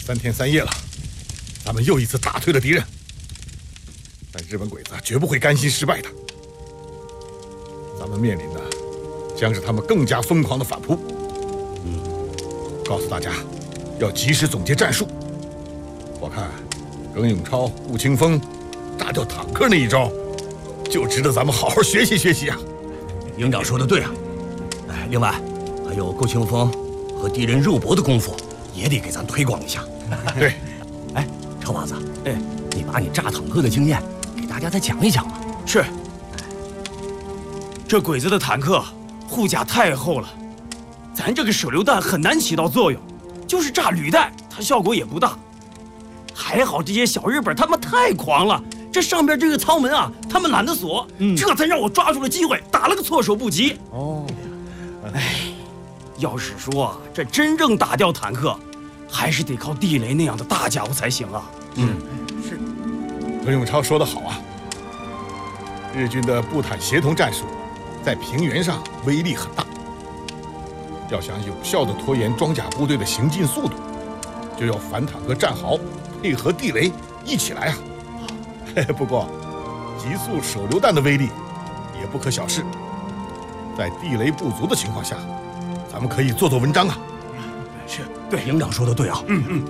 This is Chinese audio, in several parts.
3天3夜了，咱们又一次打退了敌人，但日本鬼子绝不会甘心失败的。咱们面临的将是他们更加疯狂的反扑。告诉大家，要及时总结战术。我看耿永超、顾清风炸掉坦克那一招，就值得咱们好好学习学习啊！ 营长说的对啊。另外还有顾清风和敌人肉搏的功夫，也得给咱推广一下。 对， 臭娃子，你把你炸坦克的经验给大家再讲一讲吧。 是。这鬼子的坦克护甲太厚了，咱这个手榴弹很难起到作用，就是炸履带，它效果也不大。还好这些小日本他们太狂了，这上边这个舱门啊，他们懒得锁，这才让我抓住了机会，打了个措手不及。要是说这真正打掉坦克，还是得靠地雷那样的大家伙才行啊。 是。耿永超说得好啊，日军的步坦协同战术在平原上威力很大，要想有效地拖延装甲部队的行进速度，就要反坦克战壕配合地雷一起来啊！不过，急速手榴弹的威力也不可小视，在地雷不足的情况下，咱们可以做文章啊！ 是，对，营长说的对啊。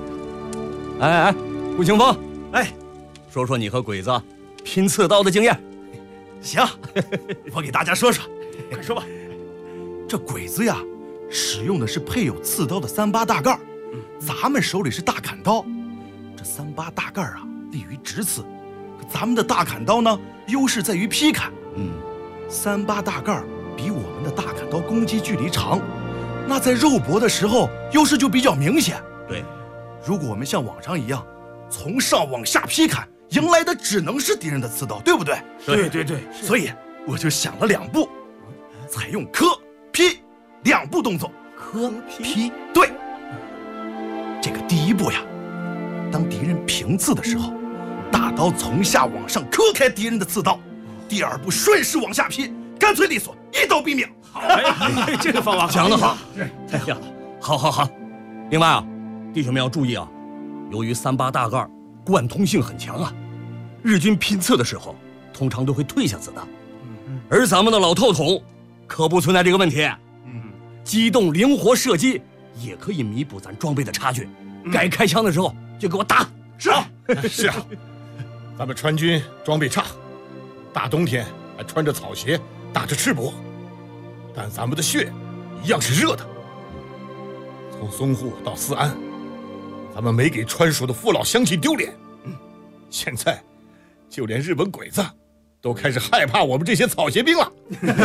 顾清风，说说你和鬼子拼刺刀的经验。 行，我给大家说说。快说吧。这鬼子呀，使用的是配有刺刀的38大盖，咱们手里是大砍刀。这38大盖啊，利于直刺，可咱们的大砍刀呢，优势在于劈砍。38大盖比我们的大砍刀攻击距离长，那在肉搏的时候优势就比较明显。 对， 如果我们像往常一样从上往下劈砍，迎来的只能是敌人的刺刀，对不对？ 对， 所以我就想了2步，采用磕劈2步动作。 磕劈， 对。这个第1步呀，当敌人平刺的时候，大刀从下往上磕开敌人的刺刀；第2步顺势往下劈，干脆利索，一刀毙命。 好，这个方法讲得好。好。另外啊，弟兄们要注意啊，由于38大盖贯通性很强啊，日军拼刺的时候通常都会退下子弹，而咱们的老透筒可不存在这个问题。机动灵活射击也可以弥补咱装备的差距，该开枪的时候就给我打。 是啊， 是啊，咱们川军装备差，大冬天还穿着草鞋，打着赤膊，但咱们的血一样是热的。从淞沪到四安，咱们没给川蜀的父老乡亲丢脸。现在，就连日本鬼子都开始害怕我们这些草鞋兵了。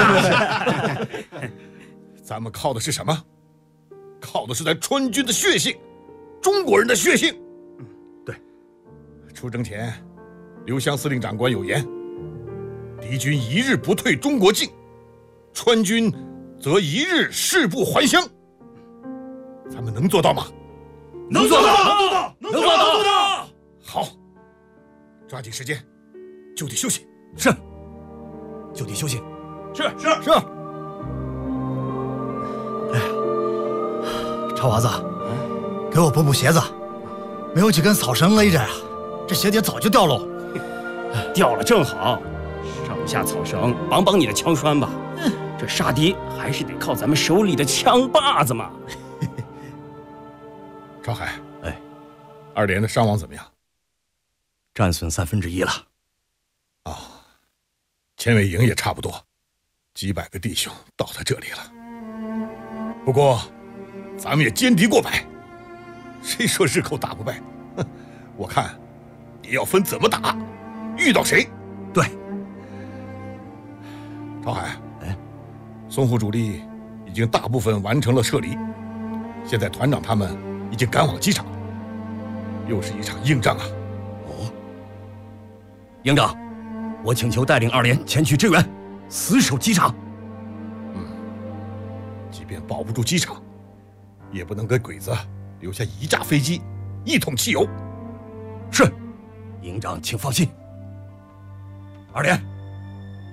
咱们靠的是什么？靠的是咱川军的血性，中国人的血性。 对。 出征前，刘湘司令长官有言：敌军1日不退中国境，川军则1日誓不还乡。咱们能做到吗？ 能做到。 好，抓紧时间，就地休息。 是，就地休息。 是。 超娃子，给我补鞋子，没有几根草绳勒着呀，这鞋底早就掉喽。 掉了正好，上下草绳绑你的枪栓吧。这杀敌还是得靠咱们手里的枪把子嘛。 赵海，2连的伤亡怎么样？ 战损1/3了。 前尾营也差不多，几百个弟兄倒在这里了。不过，咱们也歼敌过百，谁说日寇打不败？我看也要分怎么打，遇到谁。 对。 赵海，淞沪主力已经大部分完成了撤离，现在团长他们已经赶往机场，又是一场硬仗啊！ 营长，我请求带领2连前去支援，死守机场。 即便保不住机场，也不能给鬼子留下1架飞机、1桶汽油。 是，营长请放心。2连。